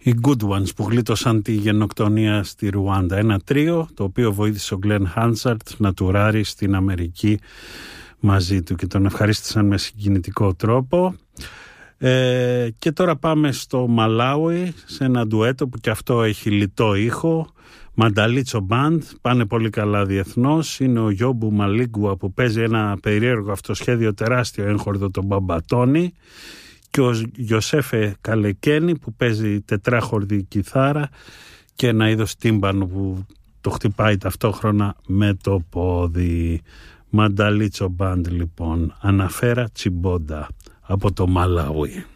Οι Good Ones που γλίτωσαν τη γενοκτονία στη Ρουάντα. Ένα τρίο το οποίο βοήθησε ο Γκλεν Χάνσαρτ να τουράρει στην Αμερική μαζί του και τον ευχαρίστησαν με συγκινητικό τρόπο. Και τώρα πάμε στο Μαλάουι σε ένα ντουέτο που και αυτό έχει λιτό ήχο. Μανταλίτσο Μπαντ, πάνε πολύ καλά διεθνώς. Είναι ο Γιόμπου Μαλίγκουα που παίζει ένα περίεργο αυτοσχέδιο τεράστιο έγχορδο, τον Μπαμπατόνι, και ο Γιωσέφε Καλεκένη που παίζει τετράχορδη κιθάρα και ένα είδος τύμπανο που το χτυπάει ταυτόχρονα με το πόδι. Μανταλίτσο Μπαντ λοιπόν, Αναφέρα Τσιμπόντα από το Μαλάουι.